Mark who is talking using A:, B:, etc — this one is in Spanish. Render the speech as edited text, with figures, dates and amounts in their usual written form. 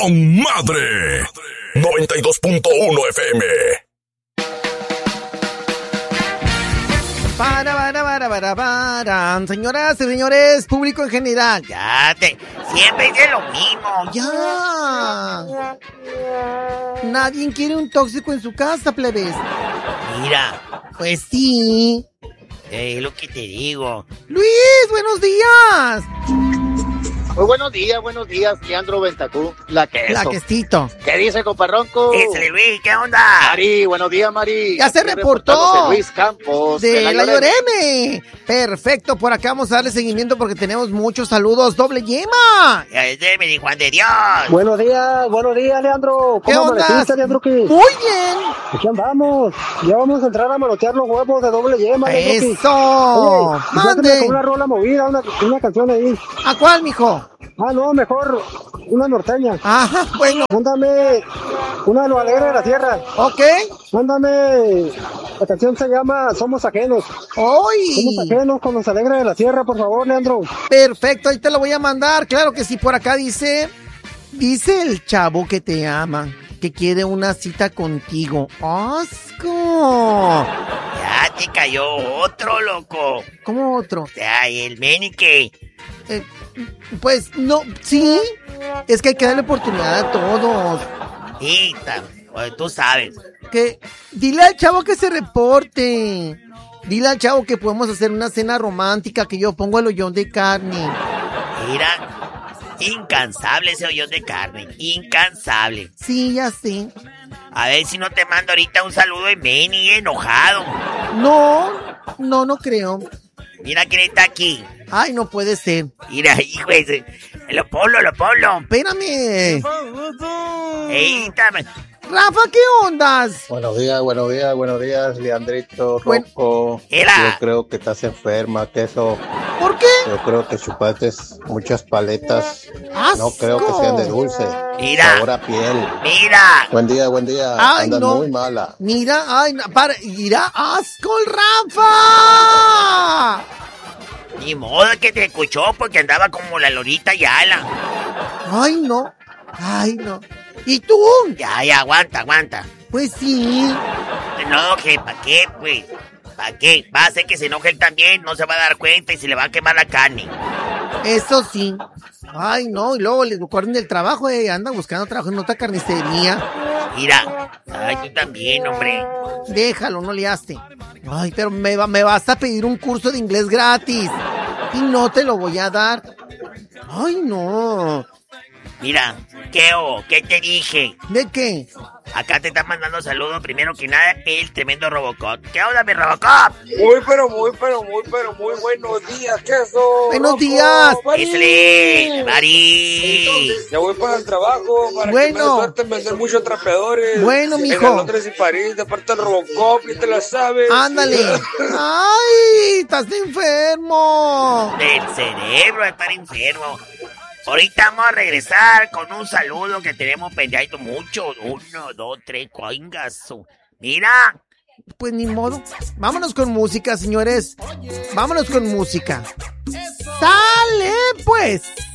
A: con madre. 92.1 FM.
B: Para. Señoras y señores, público en general.
C: Siempre es lo mismo.
B: Ya. Nadie quiere un tóxico en su casa, plebes.
C: Mira,
B: Pues sí.
C: es lo que te digo.
B: Luis, buenos días.
D: Muy buenos días, Leandro Ventacú, la
B: Quesito.
D: ¿Qué dice, comparronco?
C: Ésale, Luis, ¿qué onda?
D: Mari, buenos días, Mari.
B: Ya se
D: Aquí
B: reportó.
D: reportándose Luis Campos.
B: De la Lloreme. Perfecto, por acá vamos a darle seguimiento porque tenemos muchos saludos. Doble yema.
C: Ese me dijo Juan de Dios.
E: Buenos días, Leandro.
B: ¿Qué
E: ¿Cómo
B: onda?
E: amaneciste, Leandro?
B: Muy bien.
E: Aquí andamos. Ya vamos a entrar a manotear los huevos de doble yema, Leandro.
B: Eso.
E: Oye,
B: Mande.
E: con una rola movida, una canción ahí.
B: ¿A cuál, mijo?
E: No, mejor una norteña.
B: Ajá, bueno.
E: Mándame una de Lo Alegre de la Tierra.
B: Ok.
E: Mándame, la canción se llama Somos Ajenos.
B: ¡Hoy!
E: Somos ajenos con Los Alegres de la Tierra, por favor, Leandro.
B: Perfecto, ahí te lo voy a mandar. Claro que sí, por acá dice el chavo que te ama, que quiere una cita contigo. ¡Asco!
C: Ya te cayó otro, loco.
B: ¿Cómo otro?
C: El Menique.
B: Pues no, sí. Es que hay que darle oportunidad a todos.
C: Sí, tú sabes.
B: Que dile al chavo que se reporte. Dile al chavo que podemos hacer una cena romántica, que yo pongo el hoyón de carne.
C: Mira, incansable ese hoyón de carne. Incansable.
B: Sí, ya sé.
C: A ver si no te mando ahorita un saludo de Meni, enojado.
B: No creo.
C: Mira quién está aquí.
B: Ay, no puede ser.
C: Mira, hijo ese. Lo polo.
B: Espérame.
C: Dame.
B: Rafa, ¿qué ondas?
F: Buenos días, Leandrito, Rocco.
C: Era.
F: Yo creo que estás enferma, que eso.
B: ¿Por qué?
F: Yo creo que chupaste muchas paletas.
B: ¡Asco!
F: No creo que sean de dulce.
C: Mira.
F: Sabor a piel.
C: Mira.
F: Buen día.
B: Ay,
F: Andas
B: no.
F: muy mala.
B: Mira, ay, no, mira, asco el Rafa.
C: Ni modo que te escuchó porque andaba como la Lolita Yala.
B: Ay, no. ¿Y tú?
C: Ya, aguanta.
B: Pues sí.
C: No, que ¿para qué, pues? ¿Para qué? Va a hacer que se enoje él también, no se va a dar cuenta y se le va a quemar la carne.
B: Eso sí. Ay, no, y luego le recuerden del trabajo, anda buscando trabajo en otra carnicería.
C: Mira, ay, tú también, hombre.
B: Déjalo, no liaste. Ay, pero me vas a pedir un curso de inglés gratis. Y no te lo voy a dar. Ay, no.
C: Mira, ¿qué te dije?
B: ¿De qué?
C: Acá te está mandando saludos primero que nada el tremendo Robocop. ¿Qué onda, mi Robocop?
G: Muy buenos días, ¿qué eso?
B: Buenos días.
C: ¡Ésale, Mari!
G: Ya voy para el trabajo, para que me suelten vender muchos trapeadores.
B: Bueno, mijo.
G: En Londres y París, de parte del Robocop, y te la sabes.
B: Ándale. ¡Ay! ¡Estás enfermo!
C: Del cerebro, estar enfermo. Ahorita vamos a regresar con un saludo que tenemos pendiente mucho. 1, 2, 3, coingazo. Mira.
B: Pues ni modo. Vámonos con música, señores. Vámonos con música. ¡Sale, pues!